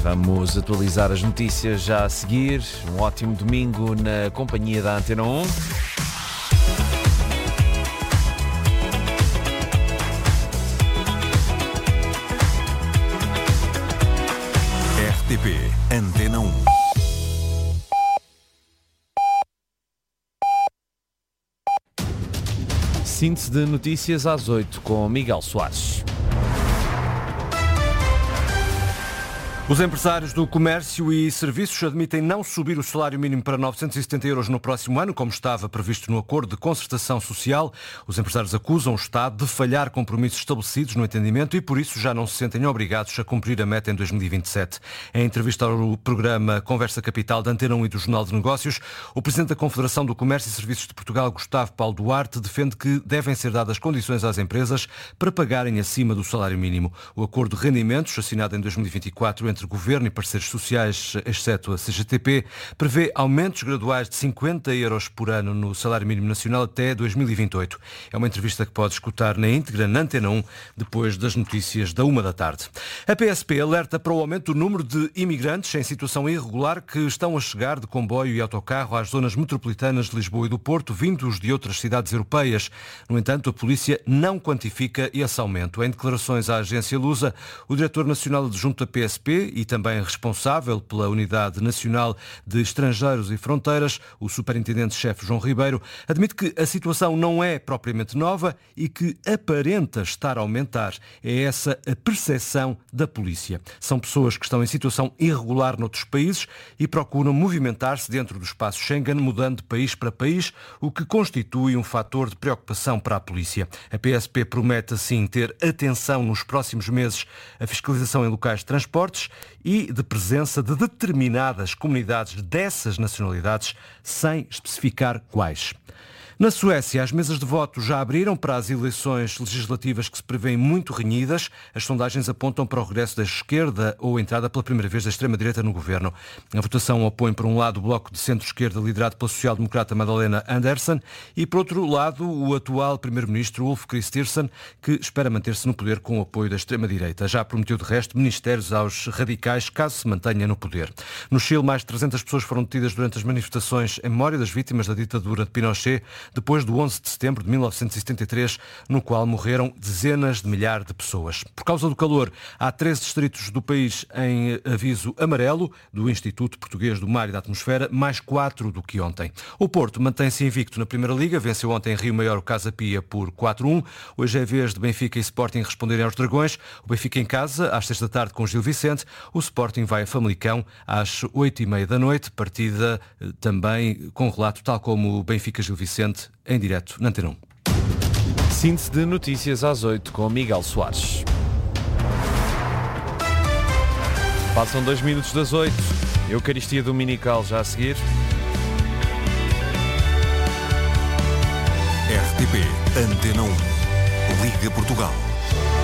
Vamos atualizar as notícias já a seguir. Um ótimo domingo na companhia da Antena 1. RTP Antena 1. Síntese de notícias às 8 com Miguel Soares. Os empresários do comércio e serviços admitem não subir o salário mínimo para 970 euros no próximo ano, como estava previsto no acordo de concertação social. Os empresários acusam o Estado de falhar compromissos estabelecidos no entendimento e, por isso, já não se sentem obrigados a cumprir a meta em 2027. Em entrevista ao programa Conversa Capital da Antena 1 e do Jornal de Negócios, o Presidente da Confederação do Comércio e Serviços de Portugal, Gustavo Paulo Duarte, defende que devem ser dadas condições às empresas para pagarem acima do salário mínimo. O acordo de rendimentos, assinado em 2024 entre Governo e parceiros sociais, exceto a CGTP, prevê aumentos graduais de 50 euros por ano no salário mínimo nacional até 2028. É uma entrevista que pode escutar na íntegra na Antena 1, depois das notícias da 1h. A PSP alerta para o aumento do número de imigrantes em situação irregular que estão a chegar de comboio e autocarro às zonas metropolitanas de Lisboa e do Porto, vindos de outras cidades europeias. No entanto, a polícia não quantifica esse aumento. Em declarações à agência Lusa, o diretor nacional adjunto da PSP e também responsável pela Unidade Nacional de Estrangeiros e Fronteiras, o superintendente-chefe João Ribeiro, admite que a situação não é propriamente nova e que aparenta estar a aumentar. É essa a percepção da polícia. São pessoas que estão em situação irregular noutros países e procuram movimentar-se dentro do espaço Schengen, mudando de país para país, o que constitui um fator de preocupação para a polícia. A PSP promete, assim, ter atenção nos próximos meses à fiscalização em locais de transportes e de presença de determinadas comunidades dessas nacionalidades, sem especificar quais. Na Suécia, as mesas de voto já abriram para as eleições legislativas que se prevêem muito renhidas. As sondagens apontam para o regresso da esquerda ou a entrada pela primeira vez da extrema-direita no governo. A votação opõe, por um lado, o bloco de centro-esquerda liderado pela social-democrata Magdalena Andersson e, por outro lado, o atual primeiro-ministro Ulf Kristersson, que espera manter-se no poder com o apoio da extrema-direita. Já prometeu, de resto, ministérios aos radicais, caso se mantenha no poder. No Chile, mais de 300 pessoas foram detidas durante as manifestações em memória das vítimas da ditadura de Pinochet, depois do 11 de setembro de 1973, no qual morreram dezenas de milhares de pessoas. Por causa do calor, há 13 distritos do país em aviso amarelo do Instituto Português do Mar e da Atmosfera, mais 4 do que ontem. O Porto mantém-se invicto na Primeira Liga, venceu ontem em Rio Maior o Casa Pia por 4-1. Hoje é vez de Benfica e Sporting responderem aos Dragões. O Benfica em casa, às 6 da tarde com o Gil Vicente. O Sporting vai a Famalicão às 8h30 da noite, partida também com relato, tal como o Benfica-Gil Vicente, em direto na Antena 1. Síntese de notícias às 8 com Miguel Soares. Passam 2 minutos das 8. Eucaristia Dominical já a seguir. RTP Antena 1. Liga Portugal.